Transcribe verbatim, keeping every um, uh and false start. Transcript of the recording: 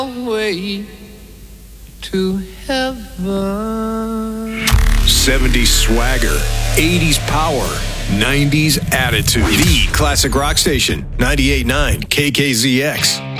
way to heaven. seventies swagger, eighties power, nineties attitude. The classic rock station, ninety-eight point nine K K Z X.